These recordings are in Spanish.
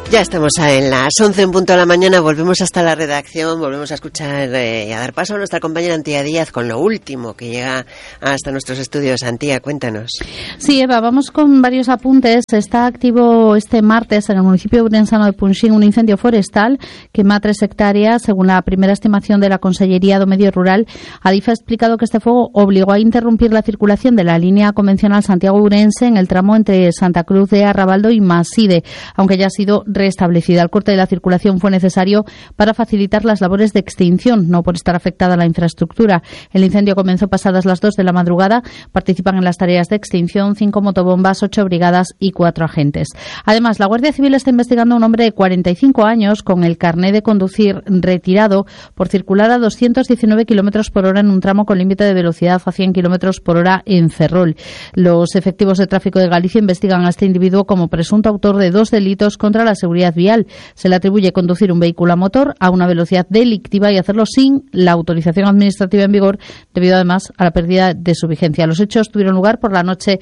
Ya estamos en las 11 en punto de la mañana, volvemos hasta la redacción, volvemos a escuchar y a dar paso a nuestra compañera Antía Díaz con lo último que llega hasta nuestros estudios. Antía, cuéntanos. Sí, Eva, vamos con varios apuntes. Está activo este martes en el municipio urensano de Punxín un incendio forestal, quema 3 hectáreas. Según la primera estimación de la Consellería do Medio Rural, Adif ha explicado que este fuego obligó a interrumpir la circulación de la línea convencional Santiago-Ourense en el tramo entre Santa Cruz de Arrabaldo y Maside, aunque ya ha sido restablecida. El corte de la circulación fue necesario para facilitar las labores de extinción, no por estar afectada la infraestructura. El incendio comenzó pasadas las 2 de la madrugada. Participan en las tareas de extinción 5 motobombas, 8 brigadas y 4 agentes. Además, la Guardia Civil está investigando a un hombre de 45 años con el carné de conducir retirado por circular a 219 kilómetros por hora en un tramo con límite de velocidad a 100 kilómetros por hora en Ferrol. Los efectivos de tráfico de Galicia investigan a este individuo como presunto autor de 2 delitos contra la seguridad vial. Se le atribuye conducir un vehículo a motor a una velocidad delictiva y hacerlo sin la autorización administrativa en vigor, debido además a la pérdida de su vigencia. Los hechos tuvieron lugar en la noche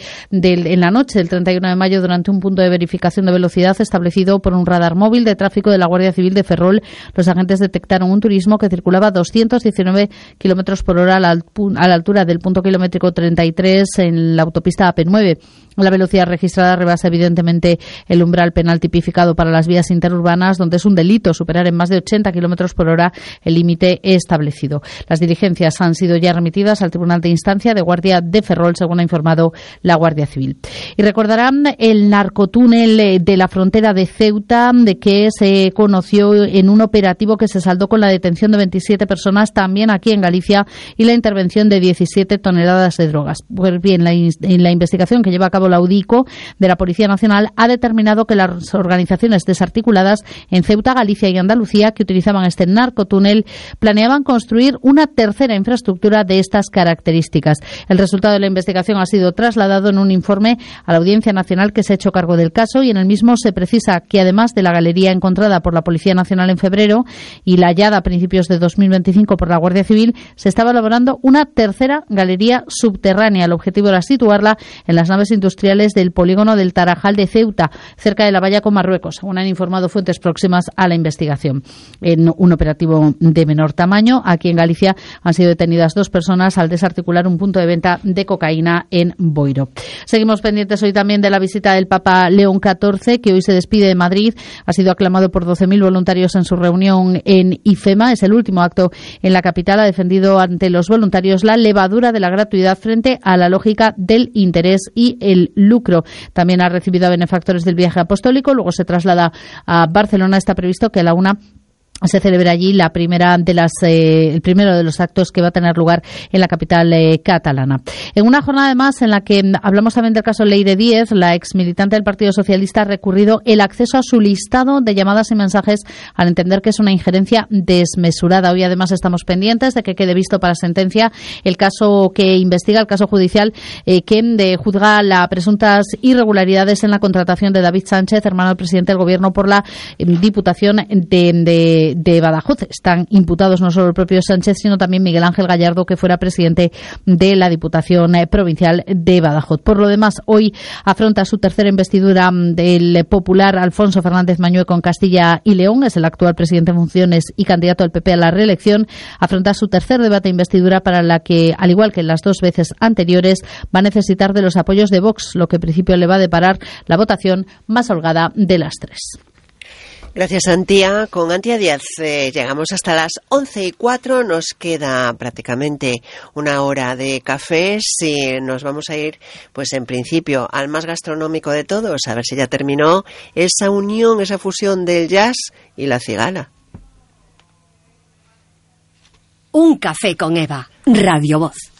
del 31 de mayo durante un punto de verificación de velocidad establecido por un radar móvil de tráfico de la Guardia Civil de Ferrol. Los agentes detectaron un turismo que circulaba a 219 kilómetros por hora a la altura del punto kilométrico 33 en la autopista AP9. La velocidad registrada rebasa evidentemente el umbral penal tipificado para las vías interurbanas, donde es un delito superar en más de 80 kilómetros por hora el límite establecido. Las diligencias han sido ya remitidas al Tribunal de Instancia de Guardia de Ferrol, según ha informado la Guardia Civil. Y recordarán el narcotúnel de la frontera de Ceuta, de que se conoció en un operativo que se saldó con la detención de 27 personas, también aquí en Galicia, y la intervención de 17 toneladas de drogas. Pues bien, en la investigación que lleva a cabo la UDICO de la Policía Nacional ha determinado que las organizaciones desarticuladas en Ceuta, Galicia y Andalucía que utilizaban este narcotúnel planeaban construir una tercera infraestructura de estas características. El resultado de la investigación ha sido trasladado en un informe a la Audiencia Nacional que se ha hecho cargo del caso, y en el mismo se precisa que además de la galería encontrada por la Policía Nacional en febrero y la hallada a principios de 2025 por la Guardia Civil, se estaba elaborando una tercera galería subterránea. El objetivo era situarla en las naves industriales del polígono del Tarajal de Ceuta, cerca de la valla con Marruecos, según han informado fuentes próximas a la investigación. En un operativo de menor tamaño, aquí en Galicia han sido detenidas 2 personas al desarticular un punto de venta de cocaína en Boiro. Seguimos pendientes hoy también de la visita del Papa León XIV, que hoy se despide de Madrid. Ha sido aclamado por 12.000 voluntarios en su reunión en IFEMA. Es el último acto en la capital. Ha defendido ante los voluntarios la levadura de la gratuidad frente a la lógica del interés y el lucro. También ha recibido a benefactores del viaje apostólico. Luego se traslada a Barcelona. Está previsto que a la 1 se celebra allí el primero de los actos que va a tener lugar en la capital catalana. En una jornada además en la que hablamos también del caso Leire Díez, la exmilitante del Partido Socialista ha recurrido el acceso a su listado de llamadas y mensajes al entender que es una injerencia desmesurada. Hoy además estamos pendientes de que quede visto para sentencia el caso que investiga, el caso judicial que juzga las presuntas irregularidades en la contratación de David Sánchez, hermano del presidente del Gobierno, por la Diputación de Badajoz. Están imputados no solo el propio Sánchez, sino también Miguel Ángel Gallardo, que fuera presidente de la Diputación Provincial de Badajoz. Por lo demás, hoy afronta su tercera investidura del popular Alfonso Fernández Mañueco en Castilla y León. Es el actual presidente en funciones y candidato del PP a la reelección. Afronta su tercer debate de investidura, para la que, al igual que en las 2 veces anteriores, va a necesitar de los apoyos de Vox, lo que en principio le va a deparar la votación más holgada de las 3. Gracias, Antía. Con Antía Díaz llegamos hasta las 11:04. Nos queda prácticamente una hora de cafés y nos vamos a ir, pues en principio, al más gastronómico de todos, a ver si ya terminó esa unión, esa fusión del jazz y la cigala. Un café con Eva, Radio Voz.